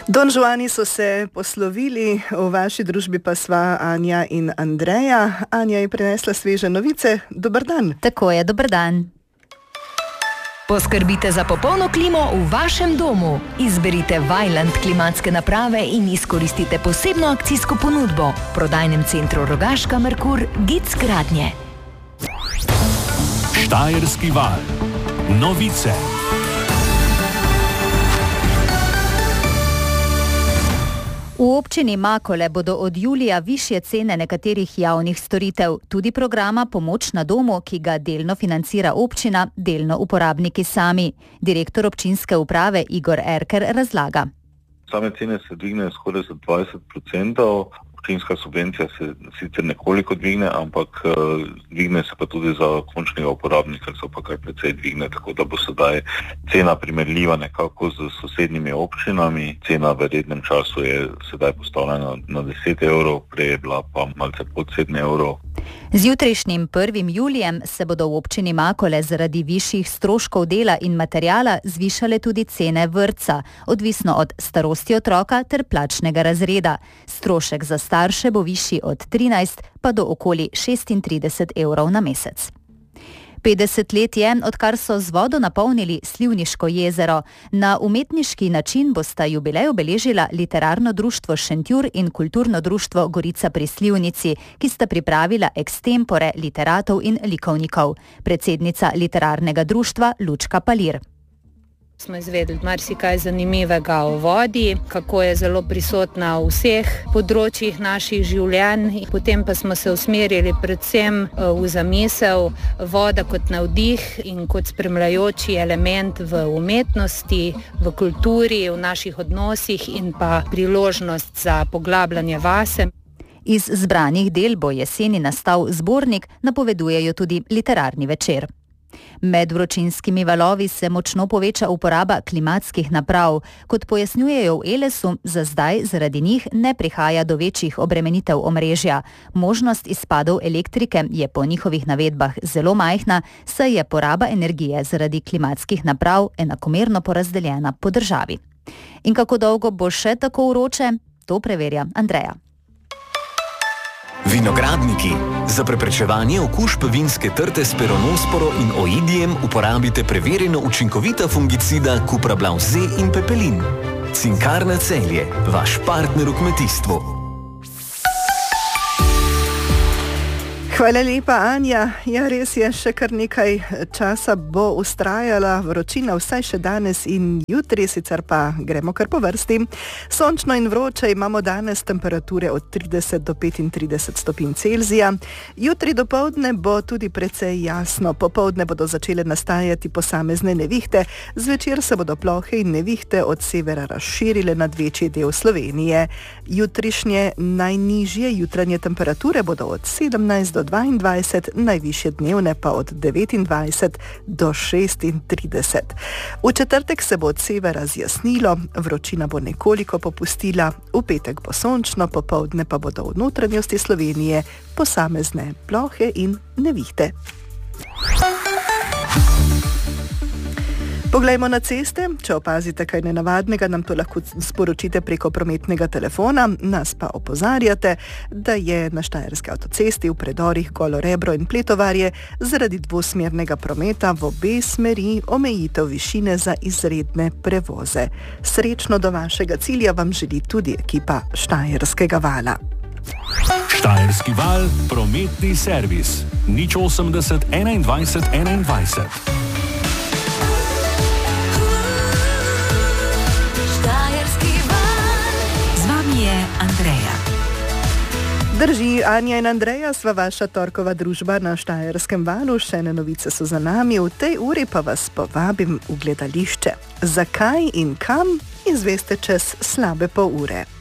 Don Juani so se poslovili, v vaši družbi pa sva Anja in Andreja. Anja je prinesla sveže novice. Dober dan. Tako je, dober dan. Poskrbite za popolno klimo v vašem domu. Izberite Vaillant klimatske naprave in izkoristite posebno akcijsko ponudbo. V prodajnem centru Rogaška Merkur Gic gradnje. Štajerski val. Novice. V občini Makole bodo od julija višje cene nekaterih javnih storitev, tudi programa Pomoč na domu, ki ga delno financira občina, delno uporabniki sami. Direktor občinske uprave Igor Erker razlaga. Same cene se dvignejo skoraj za 20%. Občinska subvencija se sicer nekoliko dvigne, ampak dvigne se pa tudi za končnega uporabnika, so pa kar precej dvigne, tako da bo sedaj cena primerljiva nekako z sosednjimi občinami. Cena v rednem času je sedaj postavljena na 10 evrov, prej je bila pa malce pod 7 evrov. Z jutrišnjim 1. julijem se bodo v občini Makole zaradi višjih stroškov dela in materijala zvišale tudi cene vrtca, odvisno od starosti otroka ter plačnega razreda. Strošek za starše bo višji od 13 pa do okoli 36 evrov na mesec. 50 let je, odkar so z vodo napolnili Slivniško jezero. Na umetniški način bosta jubilej obeležila Literarno društvo Šentjur in Kulturno društvo Gorica pri Slivnici, ki sta pripravila ekstempore literatov in likovnikov. Predsednica literarnega društva Lučka Palir. Smo izvedeli marsikaj zanimivega o vodi, kako je zelo prisotna v vseh področjih naših življenj. Potem pa smo se usmerili predvsem v zamisel voda kot navdih in kot spremljajoči element v umetnosti, v kulturi, v naših odnosih in pa priložnost za poglabljanje vase. Iz zbranih del bo jeseni nastal zbornik, napovedujejo tudi literarni večer. Med vročinskimi valovi se močno poveča uporaba klimatskih naprav. Kot pojasnjujejo v Elesu, za zdaj zaradi njih ne prihaja do večjih obremenitev omrežja. Možnost izpadov elektrike je po njihovih navedbah zelo majhna, saj je poraba energije zaradi klimatskih naprav enakomerno porazdeljena po državi. In kako dolgo bo še tako vroče, to preverja Andreja. Vinogradniki. Za preprečevanje okužb vinske trte s peronosporo in oidijem uporabite preverjeno učinkovita fungicida Cuprablav Z in Pepelin. Cinkarna Celje, vaš partner v kmetijstvu. Hvala lepa, Anja. Ja, res je, še kar nekaj časa bo vztrajala vročina, vsaj še danes in jutri, sicer pa gremo kar po vrsti. Sončno in vroče imamo danes temperature od 30 do 35 stopinj Celzija. Jutri dopoldne bo tudi precej jasno. Popoldne bodo začele nastajati posamezne nevihte, zvečer se bodo plohe in nevihte od severa razširile nad večji del Slovenije. Jutrišnje najnižje jutranje temperature bodo od 17 do 22, najvišje dnevne pa od 29 do 36. V četrtek se bo od severa zjasnilo, vročina bo nekoliko popustila, v petek bo sončno, popoldne pa bodo v notranjosti Slovenije posamezne plohe in nevihte. Poglejmo na ceste. Če opazite kaj nenavadnega, nam to lahko sporočite preko prometnega telefona, nas pa opozarjate, da je na Štajerski avtocesti v predorih Golo Rebro in Pletovarje zaradi dvosmernega prometa v obe smeri omejitev višine za izredne prevoze. Srečno do vašega cilja vam želi tudi ekipa Štajerskega vala. Štajerski val, prometni servis. 080 21 21. Andreja. Drži, Anja in Andreja sva vaša torkova družba na Štajerskem valu, še ene novice so za nami, v tej uri pa vas povabim v gledališče. Zakaj in kam, izveste čez slabe pol ure.